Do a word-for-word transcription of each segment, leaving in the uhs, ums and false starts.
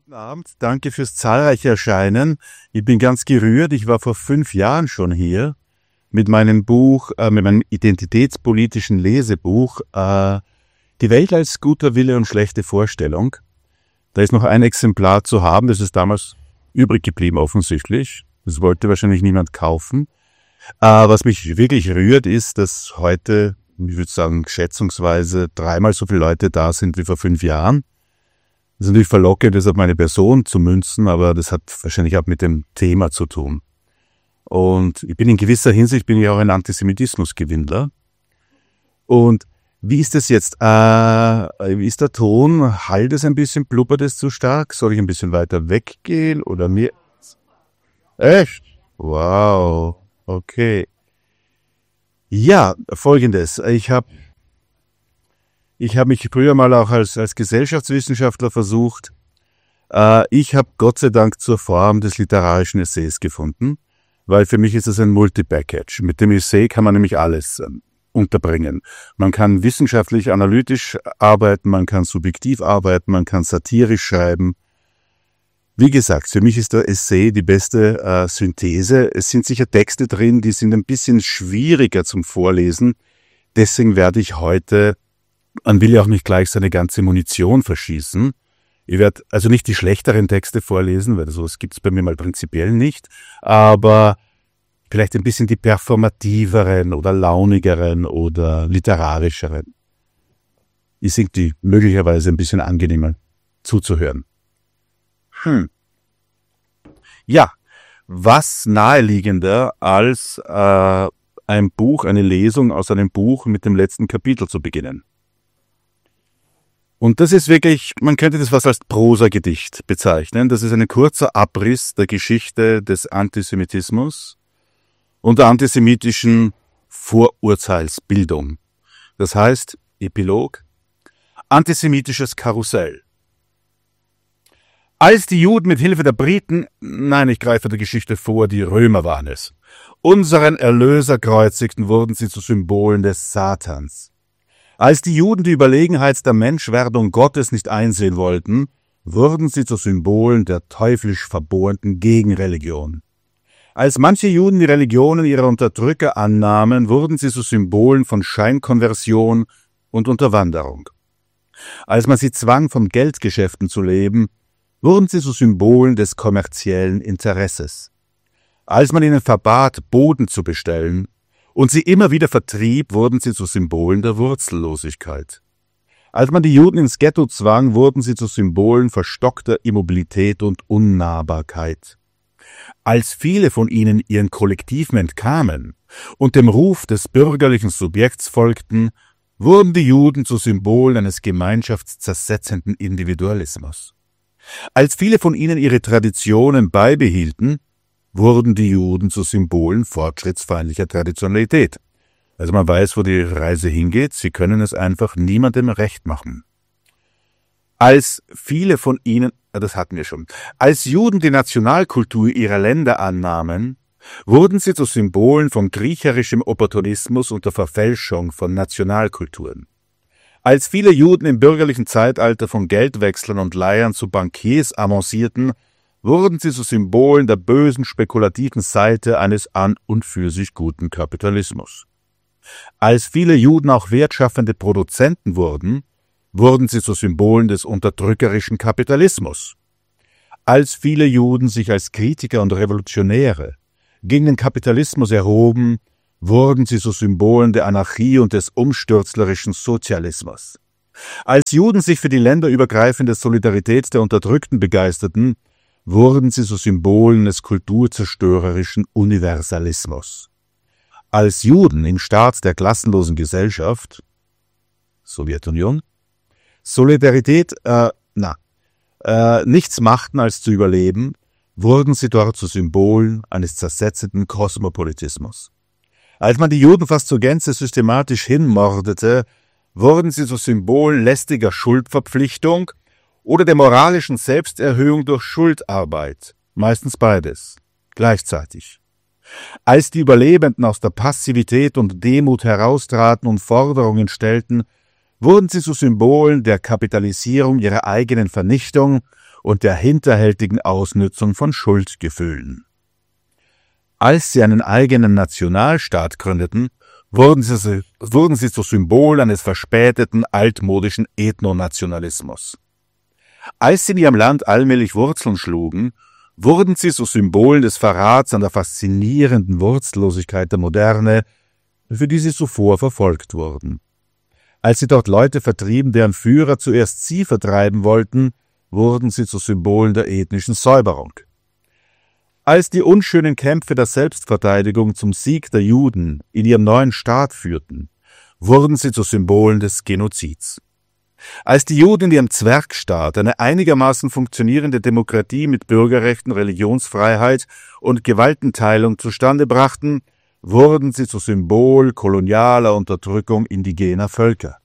Guten Abend, danke fürs zahlreiche Erscheinen. Ich bin ganz gerührt. Ich war vor fünf Jahren schon hier mit meinem Buch, äh, mit meinem identitätspolitischen Lesebuch äh, Die Welt als guter Wille und schlechte Vorstellung. Da ist noch ein Exemplar zu haben, das ist damals übrig geblieben offensichtlich. Das wollte wahrscheinlich niemand kaufen. Äh, was mich wirklich rührt, ist, dass heute, ich würde sagen, schätzungsweise dreimal so viele Leute da sind wie vor fünf Jahren. Das ist natürlich verlockend, das auf meine Person zu münzen, aber das hat wahrscheinlich auch mit dem Thema zu tun. Und ich bin in gewisser Hinsicht bin ich auch ein Antisemitismusgewinnler. Und wie ist das jetzt? Äh, wie ist der Ton? Hallt es ein bisschen? Blubbert es zu stark? Soll ich ein bisschen weiter weggehen oder mehr? Echt? Wow. Okay. Ja, Folgendes. Ich habe ich hab mich früher mal auch als, als Gesellschaftswissenschaftler versucht. Äh, ich habe Gott sei Dank zur Form des literarischen Essays gefunden, weil für mich ist es ein Multi-Package. Mit dem Essay kann man nämlich alles äh, unterbringen. Man kann wissenschaftlich, analytisch arbeiten, man kann subjektiv arbeiten, man kann satirisch schreiben. Wie gesagt, für mich ist der Essay die beste äh, Synthese. Es sind sicher Texte drin, die sind ein bisschen schwieriger zum Vorlesen. Deswegen werde ich heute, man will ja auch nicht gleich seine ganze Munition verschießen. Ich werde also nicht die schlechteren Texte vorlesen, weil sowas gibt es bei mir mal prinzipiell nicht, aber vielleicht ein bisschen die performativeren oder launigeren oder literarischeren. Ich sind die möglicherweise ein bisschen angenehmer zuzuhören. Hm. Ja, was naheliegender als äh, ein Buch, eine Lesung aus einem Buch mit dem letzten Kapitel zu beginnen. Und das ist wirklich, man könnte das fast als Prosagedicht bezeichnen. Das ist ein kurzer Abriss der Geschichte des Antisemitismus und der antisemitischen Vorurteilsbildung. Das heißt, Epilog, antisemitisches Karussell. Als die Juden mit Hilfe der Briten, nein, ich greife der Geschichte vor, die Römer waren es, unseren Erlöser kreuzigten, wurden sie zu Symbolen des Satans. Als die Juden die Überlegenheit der Menschwerdung Gottes nicht einsehen wollten, wurden sie zu Symbolen der teuflisch verbohrten Gegenreligion. Als manche Juden die Religionen ihrer Unterdrücker annahmen, wurden sie zu Symbolen von Scheinkonversion und Unterwanderung. Als man sie zwang, von Geldgeschäften zu leben, wurden sie zu Symbolen des kommerziellen Interesses. Als man ihnen verbat, Boden zu bestellen und sie immer wieder vertrieb, wurden sie zu Symbolen der Wurzellosigkeit. Als man die Juden ins Ghetto zwang, wurden sie zu Symbolen verstockter Immobilität und Unnahbarkeit. Als viele von ihnen ihren Kollektiven entkamen und dem Ruf des bürgerlichen Subjekts folgten, wurden die Juden zu Symbolen eines gemeinschaftszersetzenden Individualismus. Als viele von ihnen ihre Traditionen beibehielten, wurden die Juden zu Symbolen fortschrittsfeindlicher Traditionalität. Also man weiß, wo die Reise hingeht, sie können es einfach niemandem recht machen. Als viele von ihnen, das hatten wir schon, als Juden die Nationalkultur ihrer Länder annahmen, wurden sie zu Symbolen von kriecherischem Opportunismus und der Verfälschung von Nationalkulturen. Als viele Juden im bürgerlichen Zeitalter von Geldwechslern und Leihern zu Bankiers avancierten, wurden sie zu Symbolen der bösen spekulativen Seite eines an und für sich guten Kapitalismus. Als viele Juden auch wertschaffende Produzenten wurden, wurden sie zu Symbolen des unterdrückerischen Kapitalismus. Als viele Juden sich als Kritiker und Revolutionäre gegen den Kapitalismus erhoben, wurden sie zu Symbolen der Anarchie und des umstürzlerischen Sozialismus. Als Juden sich für die länderübergreifende Solidarität der Unterdrückten begeisterten, wurden sie zu Symbolen des kulturzerstörerischen Universalismus. Als Juden im Staat der klassenlosen Gesellschaft, Sowjetunion, Solidarität, äh, na, äh, nichts machten als zu überleben, wurden sie dort zu Symbolen eines zersetzenden Kosmopolitismus. Als man die Juden fast zur Gänze systematisch hinmordete, wurden sie zu Symbolen lästiger Schuldverpflichtung oder der moralischen Selbsterhöhung durch Schuldarbeit, meistens beides, gleichzeitig. Als die Überlebenden aus der Passivität und Demut heraustraten und Forderungen stellten, wurden sie zu Symbolen der Kapitalisierung ihrer eigenen Vernichtung und der hinterhältigen Ausnützung von Schuldgefühlen. Als sie einen eigenen Nationalstaat gründeten, wurden sie, wurden sie zu Symbol eines verspäteten, altmodischen Ethnonationalismus. Als sie in ihrem Land allmählich Wurzeln schlugen, wurden sie zu Symbolen des Verrats an der faszinierenden Wurzellosigkeit der Moderne, für die sie zuvor verfolgt wurden. Als sie dort Leute vertrieben, deren Führer zuerst sie vertreiben wollten, wurden sie zu Symbolen der ethnischen Säuberung. Als die unschönen Kämpfe der Selbstverteidigung zum Sieg der Juden in ihrem neuen Staat führten, wurden sie zu Symbolen des Genozids. Als die Juden in ihrem Zwergstaat eine einigermaßen funktionierende Demokratie mit Bürgerrechten, Religionsfreiheit und Gewaltenteilung zustande brachten, wurden sie zu Symbol kolonialer Unterdrückung indigener Völker.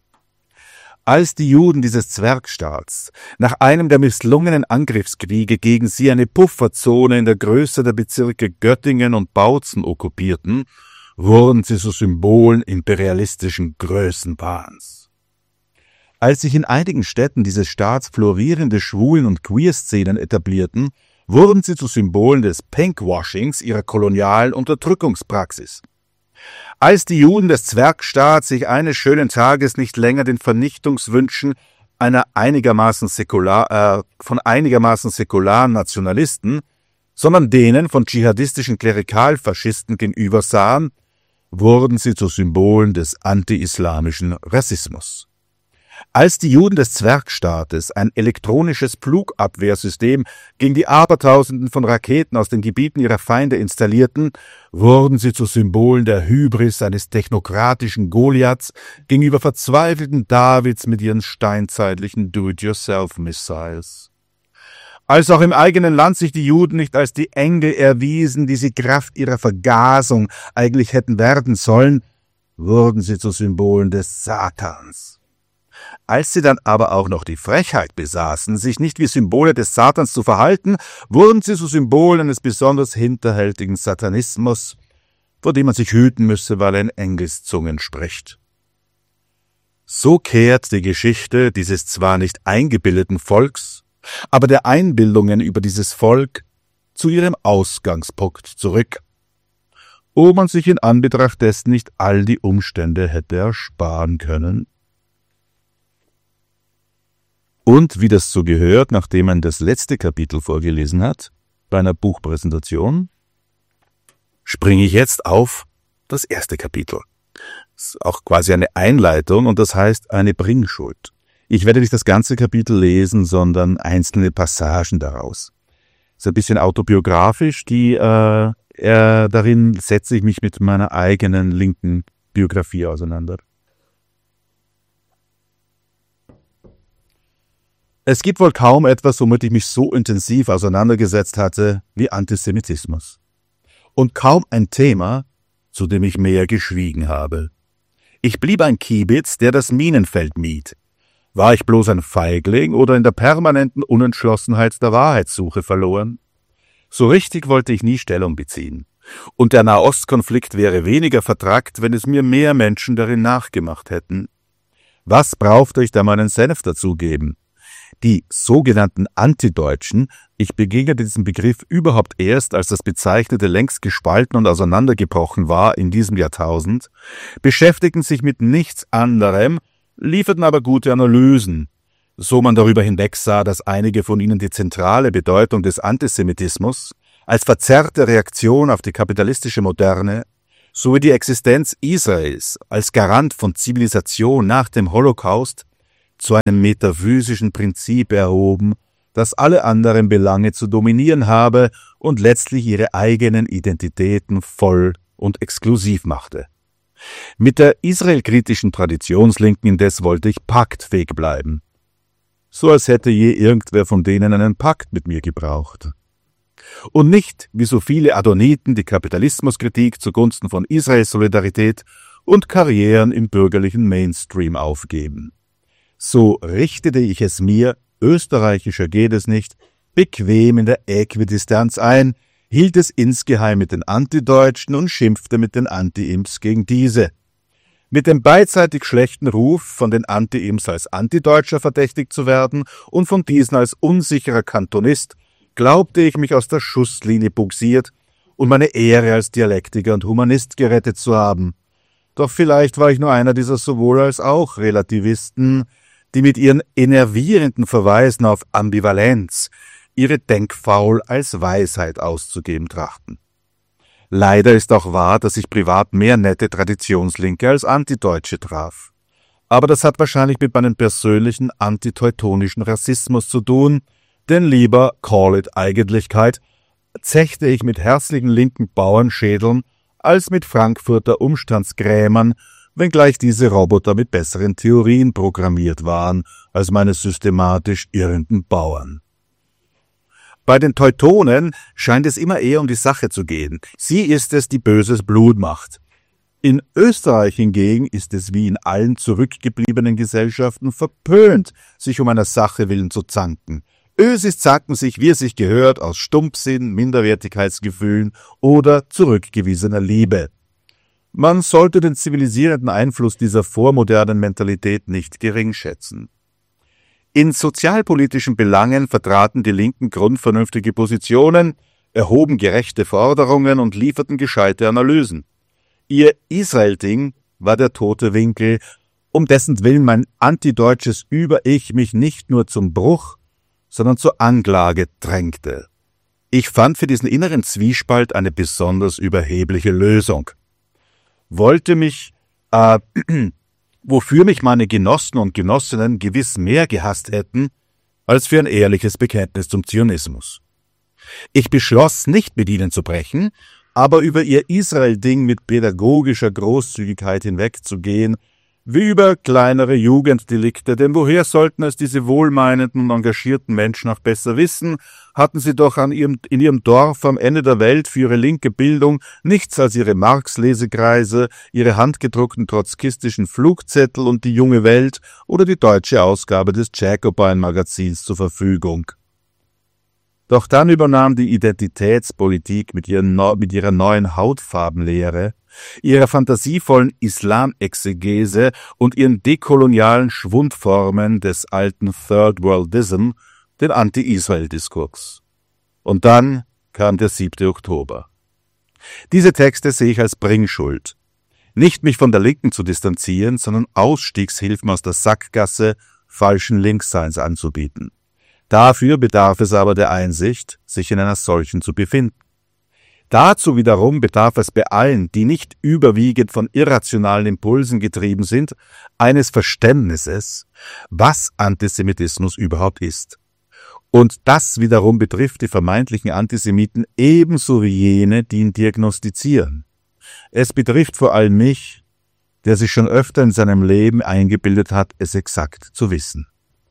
Als die Juden dieses Zwergstaats nach einem der misslungenen Angriffskriege gegen sie eine Pufferzone in der Größe der Bezirke Göttingen und Bautzen okkupierten, wurden sie zu Symbolen imperialistischen Größenwahns. Als sich in einigen Städten dieses Staats florierende Schwulen- und Queer-Szenen etablierten, wurden sie zu Symbolen des Pinkwashings ihrer kolonialen Unterdrückungspraxis. Als die Juden des Zwergstaats sich eines schönen Tages nicht länger den Vernichtungswünschen einer einigermaßen säkular, äh, von einigermaßen säkularen Nationalisten, sondern denen von dschihadistischen Klerikalfaschisten gegenüber sahen, wurden sie zu Symbolen des anti-islamischen Rassismus. Als die Juden des Zwergstaates ein elektronisches Flugabwehrsystem gegen die Abertausenden von Raketen aus den Gebieten ihrer Feinde installierten, wurden sie zu Symbolen der Hybris eines technokratischen Goliaths gegenüber verzweifelten Davids mit ihren steinzeitlichen Do-it-yourself-Missiles. Als auch im eigenen Land sich die Juden nicht als die Engel erwiesen, die sie Kraft ihrer Vergasung eigentlich hätten werden sollen, wurden sie zu Symbolen des Satans. Als sie dann aber auch noch die Frechheit besaßen, sich nicht wie Symbole des Satans zu verhalten, wurden sie zu Symbolen eines besonders hinterhältigen Satanismus, vor dem man sich hüten müsse, weil er in Engelszungen spricht. So kehrt die Geschichte dieses zwar nicht eingebildeten Volks, aber der Einbildungen über dieses Volk zu ihrem Ausgangspunkt zurück, wo man sich in Anbetracht dessen nicht all die Umstände hätte ersparen können. Und wie das so gehört, nachdem man das letzte Kapitel vorgelesen hat, bei einer Buchpräsentation, springe ich jetzt auf das erste Kapitel. Das ist auch quasi eine Einleitung und das heißt eine Bringschuld. Ich werde nicht das ganze Kapitel lesen, sondern einzelne Passagen daraus. Das ist ein bisschen autobiografisch, die äh, äh, darin setze ich mich mit meiner eigenen linken Biografie auseinander. Es gibt wohl kaum etwas, womit ich mich so intensiv auseinandergesetzt hatte wie Antisemitismus. Und kaum ein Thema, zu dem ich mehr geschwiegen habe. Ich blieb ein Kiebitz, der das Minenfeld mied. War ich bloß ein Feigling oder in der permanenten Unentschlossenheit der Wahrheitssuche verloren? So richtig wollte ich nie Stellung beziehen. Und der Nahostkonflikt wäre weniger vertrackt, wenn es mir mehr Menschen darin nachgemacht hätten. Was brauchte ich da meinen Senf dazugeben? Die sogenannten Antideutschen, ich begegnete diesem Begriff überhaupt erst, als das Bezeichnete längst gespalten und auseinandergebrochen war in diesem Jahrtausend, beschäftigten sich mit nichts anderem, lieferten aber gute Analysen, so man darüber hinwegsah, dass einige von ihnen die zentrale Bedeutung des Antisemitismus als verzerrte Reaktion auf die kapitalistische Moderne sowie die Existenz Israels als Garant von Zivilisation nach dem Holocaust zu einem metaphysischen Prinzip erhoben, das alle anderen Belange zu dominieren habe und letztlich ihre eigenen Identitäten voll und exklusiv machte. Mit der israelkritischen Traditionslinken indes wollte ich paktfähig bleiben. So als hätte je irgendwer von denen einen Pakt mit mir gebraucht. Und nicht, wie so viele Adoniten, die Kapitalismuskritik zugunsten von Israels Solidarität und Karrieren im bürgerlichen Mainstream aufgeben. So richtete ich es mir, österreichischer geht es nicht, bequem in der Äquidistanz ein, hielt es insgeheim mit den Antideutschen und schimpfte mit den Anti-Imps gegen diese. Mit dem beidseitig schlechten Ruf, von den Anti-Ims als Antideutscher verdächtigt zu werden und von diesen als unsicherer Kantonist, glaubte ich mich aus der Schusslinie bugsiert und meine Ehre als Dialektiker und Humanist gerettet zu haben. Doch vielleicht war ich nur einer dieser sowohl als auch Relativisten, die mit ihren enervierenden Verweisen auf Ambivalenz ihre Denkfaul als Weisheit auszugeben trachten. Leider ist auch wahr, dass ich privat mehr nette Traditionslinke als Antideutsche traf. Aber das hat wahrscheinlich mit meinem persönlichen antiteutonischen Rassismus zu tun, denn lieber, call it Eigentlichkeit, zechte ich mit herzlichen linken Bauernschädeln als mit Frankfurter Umstandsgrämern, wenngleich diese Roboter mit besseren Theorien programmiert waren als meine systematisch irrenden Bauern. Bei den Teutonen scheint es immer eher um die Sache zu gehen. Sie ist es, die böses Blut macht. In Österreich hingegen ist es wie in allen zurückgebliebenen Gesellschaften verpönt, sich um einer Sache willen zu zanken. Ösis zanken sich, wie es sich gehört, aus Stumpfsinn, Minderwertigkeitsgefühlen oder zurückgewiesener Liebe. Man sollte den zivilisierenden Einfluss dieser vormodernen Mentalität nicht geringschätzen. In sozialpolitischen Belangen vertraten die Linken grundvernünftige Positionen, erhoben gerechte Forderungen und lieferten gescheite Analysen. Ihr Israel-Ding war der tote Winkel, um dessen Willen mein antideutsches Über-Ich mich nicht nur zum Bruch, sondern zur Anklage drängte. Ich fand für diesen inneren Zwiespalt eine besonders überhebliche Lösung. Wollte mich, äh, wofür mich meine Genossen und Genossinnen gewiss mehr gehasst hätten, als für ein ehrliches Bekenntnis zum Zionismus. Ich beschloss, nicht mit ihnen zu brechen, aber über ihr Israel-Ding mit pädagogischer Großzügigkeit hinwegzugehen, wie über kleinere Jugenddelikte, denn woher sollten es diese wohlmeinenden und engagierten Menschen auch besser wissen, hatten sie doch an ihrem, in ihrem Dorf am Ende der Welt für ihre linke Bildung nichts als ihre Marx-Lesekreise, ihre handgedruckten trotzkistischen Flugzettel und die junge Welt oder die deutsche Ausgabe des Jacobin-Magazins zur Verfügung. Doch dann übernahm die Identitätspolitik mit, ihren, mit ihrer neuen Hautfarbenlehre, ihrer fantasievollen Islamexegese und ihren dekolonialen Schwundformen des alten Third Worldism den Anti-Israel-Diskurs. Und dann kam der siebte Oktober. Diese Texte sehe ich als Bringschuld. Nicht mich von der Linken zu distanzieren, sondern Ausstiegshilfen aus der Sackgasse falschen Linksseins anzubieten. Dafür bedarf es aber der Einsicht, sich in einer solchen zu befinden. Dazu wiederum bedarf es bei allen, die nicht überwiegend von irrationalen Impulsen getrieben sind, eines Verständnisses, was Antisemitismus überhaupt ist. Und das wiederum betrifft die vermeintlichen Antisemiten ebenso wie jene, die ihn diagnostizieren. Es betrifft vor allem mich, der sich schon öfter in seinem Leben eingebildet hat, es exakt zu wissen.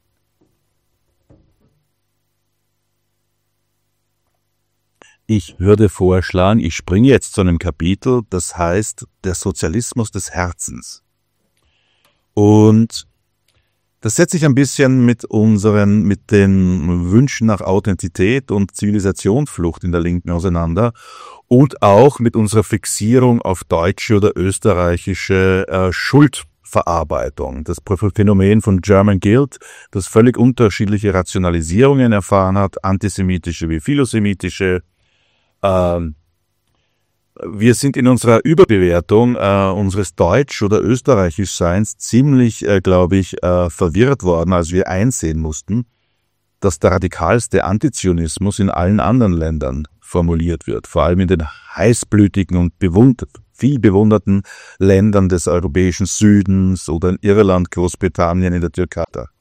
Ich würde vorschlagen, ich springe jetzt zu einem Kapitel, das heißt der Sozialismus des Herzens. Und das setzt sich ein bisschen mit unseren, mit den Wünschen nach Authentität und Zivilisationsflucht in der Linken auseinander und auch mit unserer Fixierung auf deutsche oder österreichische äh, Schuldverarbeitung. Das Phänomen von German Guilt, das völlig unterschiedliche Rationalisierungen erfahren hat, antisemitische wie philosemitische. Ähm, wir sind in unserer Überbewertung äh, unseres Deutsch- oder Österreichischseins ziemlich, äh, glaube ich, äh, verwirrt worden, als wir einsehen mussten, dass der radikalste Antizionismus in allen anderen Ländern formuliert wird, vor allem in den heißblütigen und bewundert, viel bewunderten Ländern des europäischen Südens oder in Irland, Großbritannien, in der Türkei.